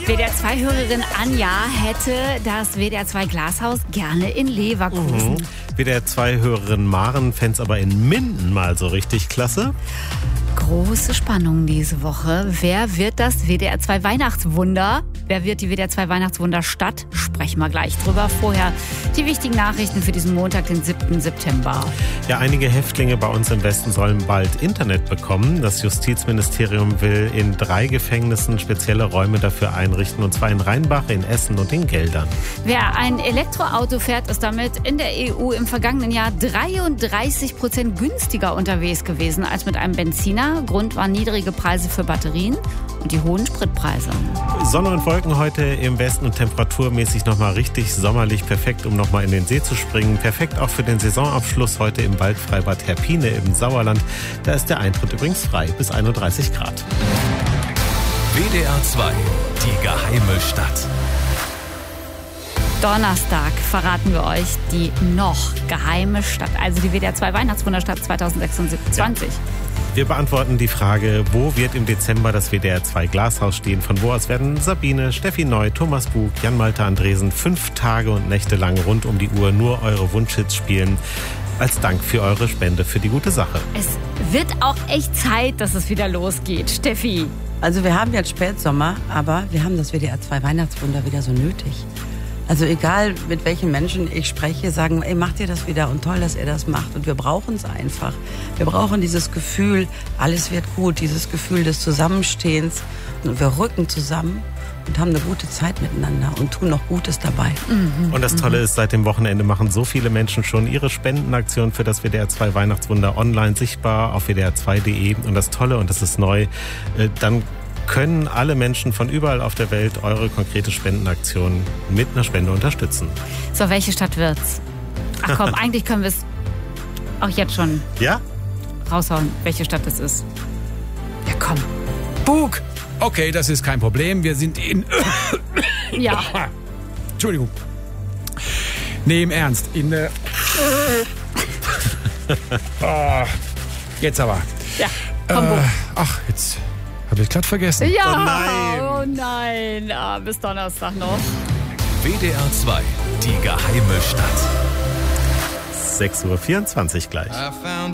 WDR-2-Hörerin Anja hätte das WDR-2-Glashaus gerne in Leverkusen. WDR-2-Hörerin Maren fände es aber in Minden mal so richtig klasse. Große Spannung diese Woche. Wer wird das WDR-2-Weihnachtswunder? Wer wird die WDR-2-Weihnachtswunderstadt? Sprechen wir gleich drüber. Vorher die wichtigen Nachrichten für diesen Montag, den 7. September. Ja, einige Häftlinge bei uns im Westen sollen bald Internet bekommen. Das Justizministerium will in 3 Gefängnissen spezielle Räume dafür einrichten, und zwar in Rheinbach, in Essen und in Geldern. Wer ein Elektroauto fährt, ist damit in der EU im vergangenen Jahr 33% günstiger unterwegs gewesen als mit einem Benziner. Grund waren niedrige Preise für Batterien und die hohen Spritpreise. Sonne und Wolken heute im Westen und temperaturmäßig nochmal richtig sommerlich. Perfekt, um nochmal in den See zu springen. Perfekt auch für den Saisonabschluss heute im Waldfreibad Herpine im Sauerland. Da ist der Eintritt übrigens frei bis 31 Grad. WDR 2, die geheime Stadt. Donnerstag verraten wir euch die noch geheime Stadt, also die WDR 2 Weihnachtswunderstadt 2026. Ja. Wir beantworten die Frage, wo wird im Dezember das WDR 2 Glashaus stehen? Von wo aus werden Sabine, Steffi Neu, Thomas Bug, Jan-Malte Andresen 5 Tage und Nächte lang rund um die Uhr nur eure Wunschhits spielen? Als Dank für eure Spende für die gute Sache. Es wird auch echt Zeit, dass es wieder losgeht. Steffi. Also wir haben jetzt Spätsommer, aber wir haben das WDR 2 Weihnachtswunder wieder so nötig. Also egal, mit welchen Menschen ich spreche, sagen, ey, macht ihr das wieder und toll, dass ihr das macht. Und wir brauchen es einfach. Wir brauchen dieses Gefühl, alles wird gut, dieses Gefühl des Zusammenstehens. Und wir rücken zusammen und haben eine gute Zeit miteinander und tun noch Gutes dabei. Und das Tolle ist, seit dem Wochenende machen so viele Menschen schon ihre Spendenaktion für das WDR 2 Weihnachtswunder online sichtbar auf wdr2.de. Und das Tolle, und das ist neu, dann können alle Menschen von überall auf der Welt eure konkrete Spendenaktion mit einer Spende unterstützen. So, welche Stadt wird's? Ach komm, eigentlich können wir es auch jetzt schon raushauen, welche Stadt es ist. Ja, komm. Bug! Okay, das ist kein Problem. Wir sind in... Ja. Entschuldigung. Nee, im Ernst. In... Jetzt aber. Ja, komm, Bug. Ach, jetzt habe ich glatt vergessen. Ja, oh nein. Bis Donnerstag noch. WDR 2, die geheime Stadt. 6:24 Uhr gleich.